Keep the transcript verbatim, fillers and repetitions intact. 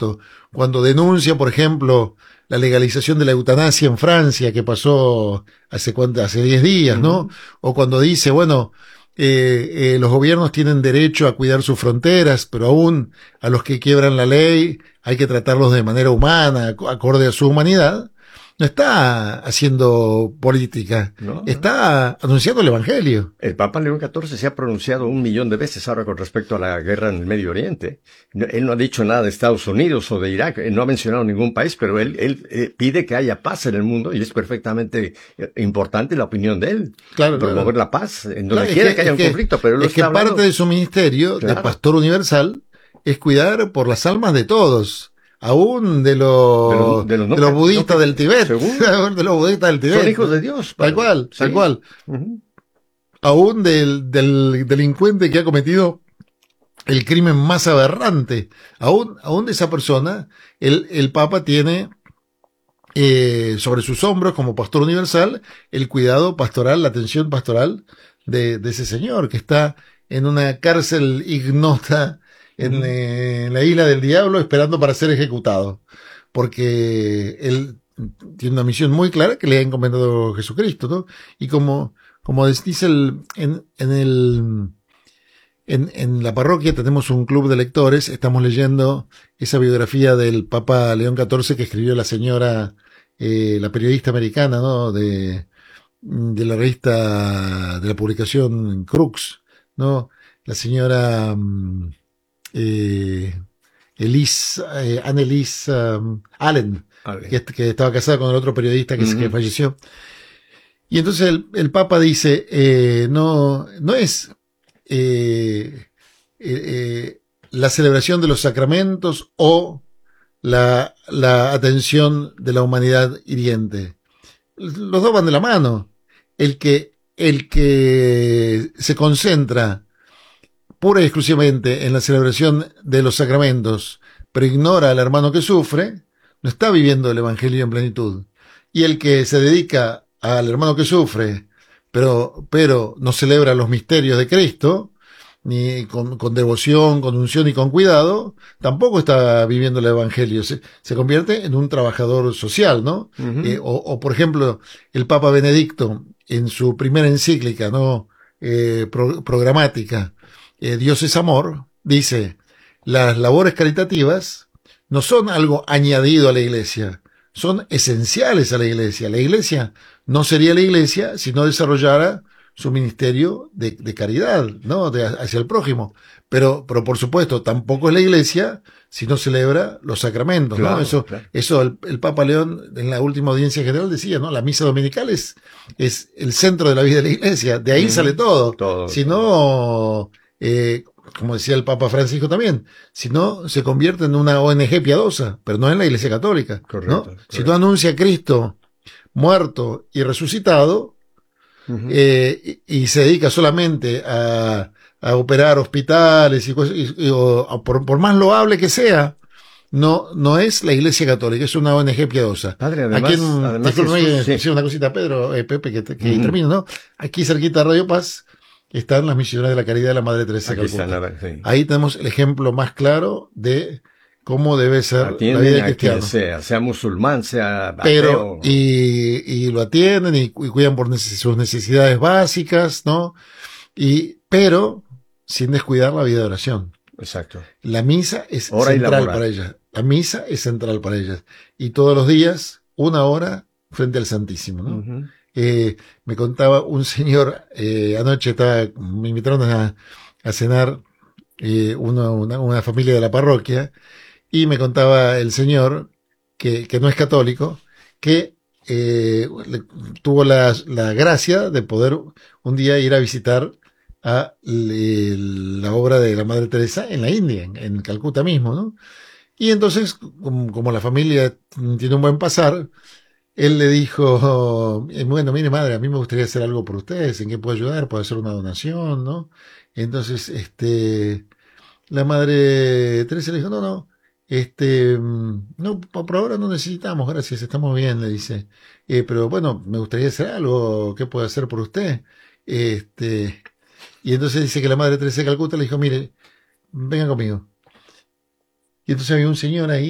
aborto, cuando denuncia, por ejemplo, la legalización de la eutanasia en Francia, que pasó hace cuánto, hace diez días, ¿no? Uh-huh. O cuando dice, bueno, eh, eh, los gobiernos tienen derecho a cuidar sus fronteras, pero aún a los que quiebran la ley hay que tratarlos de manera humana, acorde a su humanidad. No está haciendo política, No, no. está anunciando el Evangelio. El Papa León catorce se ha pronunciado un millón de veces ahora con respecto a la guerra en el Medio Oriente. No, él no ha dicho nada de Estados Unidos o de Irak, él no ha mencionado ningún país, pero él, él eh, pide que haya paz en el mundo y es perfectamente importante la opinión de él. Claro, promover claro. la paz en donde Claro, quiera es que, que, haya es un que, conflicto, pero él lo es que está hablando. parte de su ministerio Claro. de pastor universal es cuidar por las almas de todos. Aún de los, de los, de los, no, de los budistas no, del Tibet. De los budistas del Tibet. Son hijos de Dios. Tal cual, sí. tal cual. Uh-huh. Aún del, del delincuente que ha cometido el crimen más aberrante. Aún, aún de esa persona, el, el Papa tiene eh, sobre sus hombros, como pastor universal, el cuidado pastoral, la atención pastoral de, de ese señor que está en una cárcel ignota en, uh-huh. eh, en la isla del diablo esperando para ser ejecutado, porque él tiene una misión muy clara que le ha encomendado Jesucristo, ¿no? Y como, como dice el, en, en el, en, en la parroquia tenemos un club de lectores, estamos leyendo esa biografía del Papa León catorce que escribió la señora, eh, la periodista americana, ¿no? De, de la revista, de la publicación Crux, ¿no? La señora, eh, Elise, eh, Annelise um, Allen, que, que estaba casada con el otro periodista que, uh-huh. que falleció. Y entonces el, el Papa dice, eh, no, no es eh, eh, eh, la celebración de los sacramentos o la, la atención de la humanidad hiriente. Los dos van de la mano. El que, el que se concentra pura y exclusivamente en la celebración de los sacramentos, pero ignora al hermano que sufre, no está viviendo el Evangelio en plenitud. Y el que se dedica al hermano que sufre, pero, pero no celebra los misterios de Cristo, ni con, con devoción, con unción y con cuidado, tampoco está viviendo el Evangelio. Se, se convierte en un trabajador social, ¿no? Uh-huh. Eh, o, o, por ejemplo, el Papa Benedicto, en su primera encíclica, ¿no? Eh, pro, programática, eh, Dios es amor, dice, las labores caritativas no son algo añadido a la iglesia, son esenciales a la iglesia. La iglesia no sería la iglesia si no desarrollara su ministerio de, de caridad, ¿no? De, hacia el prójimo. Pero, pero por supuesto, tampoco es la iglesia si no celebra los sacramentos, claro, ¿no? Eso, claro. eso el, el Papa León en la última audiencia general decía, ¿no? La misa dominical es, es el centro de la vida de la iglesia. De ahí mm, sale todo. todo si no, eh, como decía el Papa Francisco también, si no, se convierte en una O N G piadosa, pero no en la iglesia católica, correcto, ¿no? Correcto. Si no anuncia a Cristo muerto y resucitado, uh-huh. eh, y, y se dedica solamente a, a operar hospitales y, cosas, y, y o, por, por más loable que sea, no, no es la iglesia católica, es una O N G piadosa. Padre, además, aquí en, además Jesús, sí. sí, una cosita, Pedro, eh, Pepe, que, que uh-huh. termino, ¿no? Aquí cerquita de Radio Paz están las misioneras de la caridad de la Madre Teresa de Calcuta. Sí. Ahí tenemos el ejemplo más claro de cómo debe ser atienden la vida a cristiana. Quien sea, sea musulmán, sea ateo. Pero, y, y lo atienden y, y cuidan por neces- sus necesidades básicas, ¿no? Y, pero, sin descuidar la vida de oración. Exacto. La misa es hora central para ellas. La misa es central para ellas. Y todos los días, una hora frente al Santísimo, ¿no? Uh-huh. Eh, me contaba un señor, eh, anoche estaba, me invitaron a, a cenar, eh, uno, una, una familia de la parroquia, y me contaba el señor, que, que no es católico, que eh, le, tuvo la, la gracia de poder un día ir a visitar a le, la obra de la Madre Teresa en la India, en, en Calcuta mismo, ¿no? Y entonces, como, como la familia tiene un buen pasar, él le dijo, bueno, mire madre, a mí me gustaría hacer algo por ustedes, ¿en qué puedo ayudar? ¿Puedo hacer una donación? ¿No? Entonces, este, la Madre Teresa le dijo, no, no, este, no, por ahora no necesitamos, gracias, estamos bien, le dice, eh, pero bueno, me gustaría hacer algo, ¿qué puedo hacer por usted? Este, y entonces dice que la Madre Teresa de Calcuta le dijo, mire, venga conmigo. Y entonces había un señor ahí